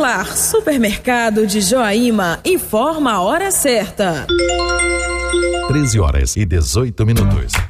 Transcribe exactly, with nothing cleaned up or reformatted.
ar, Supermercado de Joaíma informa a hora certa. treze horas e dezoito minutos.